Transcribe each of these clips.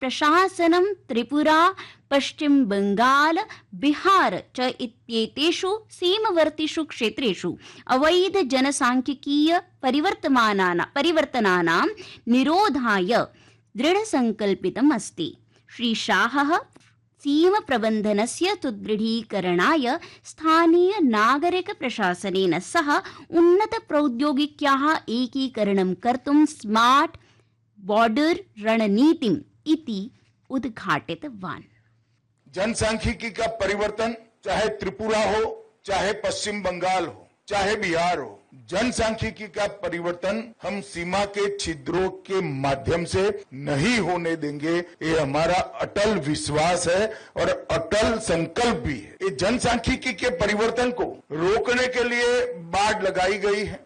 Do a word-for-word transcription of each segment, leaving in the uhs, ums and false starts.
प्रशासनं त्रिपुरा, पश्चिम बंगाल, बिहार च इत्येतेषु सीमवर्तिषु क्षेत्रेषु अवैध जनसांख्यिकीय परिवर्तमानानां परिवर्तनानां निरोधाय दृढसंकल्पितम् अस्ति। श्री शाहः सीम प्रबन्धनस्य सुदृढीकरणाय स्थानीय नागरिक प्रशासनेन सह उन्नत प्रौद्योगिक्याः एकीकरणं कर्तुं स्मार्ट बॉर्डर रणनीतिम् इति उद्घाटितवान्। जनसांख्यिकी का परिवर्तन चाहे त्रिपुरा हो, चाहे पश्चिम बंगाल हो, चाहे बिहार हो, जनसांख्यिकी का परिवर्तन हम सीमा के छिद्रों के माध्यम से नहीं होने देंगे। ये हमारा अटल विश्वास है और अटल संकल्प भी है। ये जनसांख्यिकी के परिवर्तन को रोकने के लिए बाड़ लगाई गई है।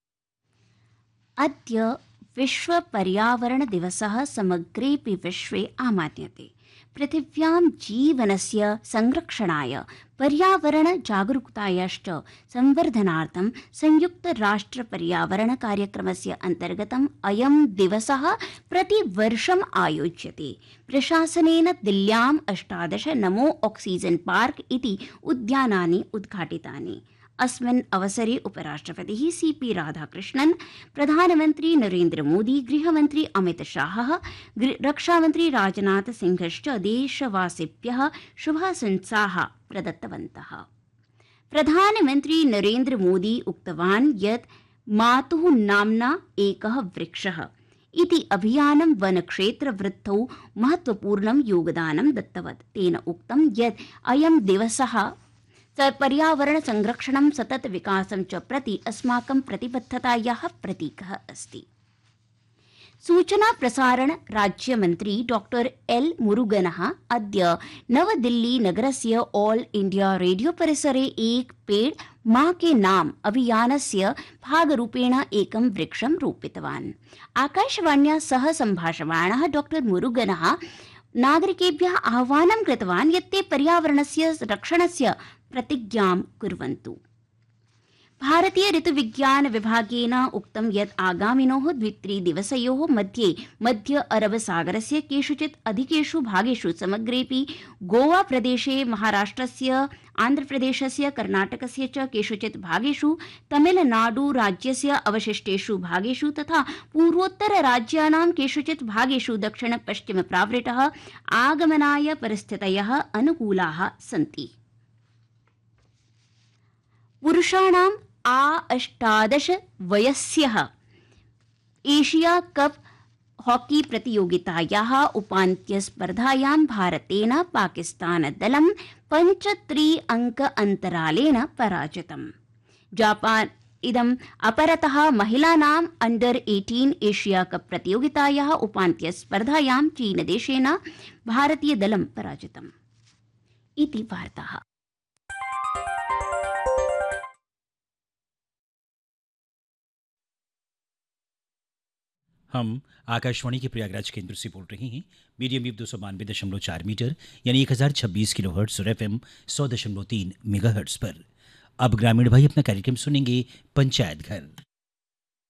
अद्य विश्व पर्यावरण दिवसः समग्रेऽपि विश्वे आमान्यते। पृथिव्यां जीवनस्य संरक्षणाय पर्यावरण जागरूकतायाश्च संवर्धनार्थं संयुक्त राष्ट्र पर्यावरण कार्यक्रमस्य अन्तर्गतम् अयं दिवसः प्रतिवर्षम् आयोज्यते। प्रशासनेन दिल्ल्याम् अष्टादश नमो ऑक्सीजन पार्क इति उद्यानानि उद्घाटितानि। अस्मिन् अवसरे उपराष्ट्रपतिः सी पी राधाकृष्णन्, प्रधानमन्त्री नरेन्द्र मोदी, गृहमन्त्री अमित शाहः, रक्षामन्त्री राजनाथ सिंहश्च देशवासिभ्यः शुभाशंसाः प्रदत्तवन्तः। प्रधानमन्त्री नरेन्द्र मोदी उक्तवान् यत् मातुः नाम्ना एकः वृक्षः इति अभियानं वनक्षेत्रवृद्धौ महत्वपूर्णं योगदानं दत्तवत्। तेन उक्तं यत् अयं दिवसः पर्यावरण संरक्षणं सतत विकासं च प्रति अस्माकं प्रतिबद्धतायाः प्रतीकः अस्ति। सूचना प्रसारण राज्यमन्त्री डॉक्टर एल मुरुगनः अद्य नवदिल्ली नगरस्य ऑल इंडिया रेडियो परिसरे एक पेड़ मां के नाम अभियानस्य भागरूपेण एकं वृक्षं रोपितवान्। आकाशवाण्या सह सम्भाषमाणः डॉक्टर मुरुगनः नागरिकेभ्यः आह्वानं कृतवान् यत् ते पर्यावरणस्य रक्षणस्य प्रतिज्ञां कुर्वन्तु। भारतीय ऋतुविज्ञान विभागेन उक्तं यत् आगामिनोः द्वित्रिदिवसयोः मध्ये मध्य अरब सागरस्य केषुचित् अधिकेषु भागेषु समग्रेऽपि गोवा प्रदेशे, महाराष्ट्रस्य, आन्ध्रप्रदेशस्य, कर्णाटकस्य च केषुचित् भागेषु, तमिलनाडु राज्यस्य अवशिष्टेषु भागेषु तथा पूर्वोत्तर राज्यानां केषुचित् भागेषु दक्षिण पश्चिम प्रावृतः आगमनाय परिस्थितयः अनुकूलाः सन्ति। पुरुषाणां आ अष्टादश वयस्यः एशिया कप हॉकी प्रतियोगितायाः उपान्त्यस्पर्धायां भारतेन पाकिस्तानदलं पञ्च त्रि अंक अन्तरालेन पराजितम्। जापान इदम् अपरतः महिलानाम् अंडर अठारह एशिया कप प्रतियोगितायाः उपान्त्यस्पर्धायां चीनदेशेन भारतीयदलं पराजितम्। इति वार्ताः। हम आकाशवाणी के प्रयागराज केंद्र से बोल रहे हैं। मीडियम वेव दो सौ बानवे दशमलव चार मीटर यानी एक हजार छब्बीस किलो हर्ट्स और एफ एम सौ दशमलव तीन मेगा हर्ट्स पर। अब ग्रामीण भाई अपना कार्यक्रम सुनेंगे पंचायत घर।